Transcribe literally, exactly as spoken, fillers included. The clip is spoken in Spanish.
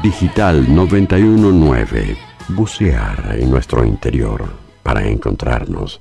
Digital noventa y uno punto nueve. Bucear en nuestro interior para encontrarnos.